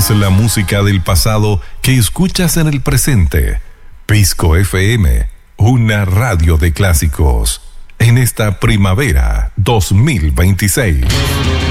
Es la música del pasado que escuchas en el presente. Pisco FM, una radio de clásicos. En esta primavera 2026.